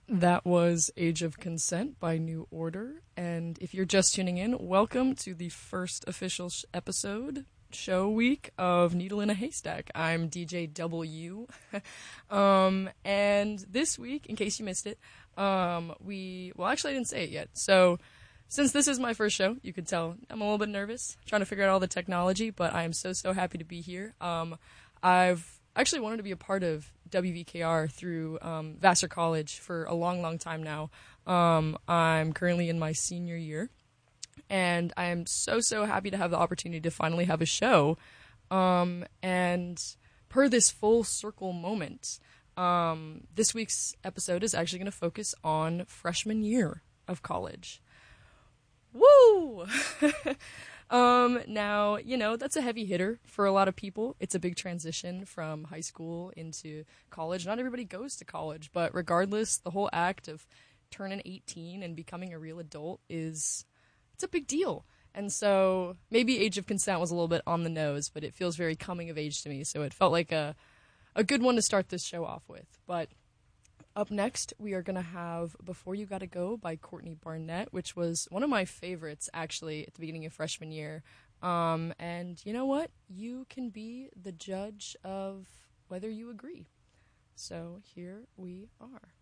That was Age of Consent by New Order. And if you're just tuning in, welcome to the first official show week of Needle in a Haystack. I'm DJ W. And this week, in case you missed it, actually I didn't say it yet. So since this is my first show, you could tell I'm a little bit nervous, trying to figure out all the technology, but I am so happy to be here. I've actually wanted to be a part of WVKR through Vassar College for a long time now. I'm currently in my senior year, and I am so happy to have the opportunity to finally have a show. And per this full circle moment, this week's episode is actually going to focus on freshman year of college. Woo! Now, that's a heavy hitter for a lot of people. It's a big transition from high school into college. Not everybody goes to college, but regardless, the whole act of turning 18 and becoming a real adult it's a big deal. And so maybe Age of Consent was a little bit on the nose, but it feels very coming of age to me. So it felt like a good one to start this show off with. But up next, we are going to have Before You Gotta Go by Courtney Barnett, which was one of my favorites, actually, at the beginning of freshman year. And you know what? You can be the judge of whether you agree. So here we are.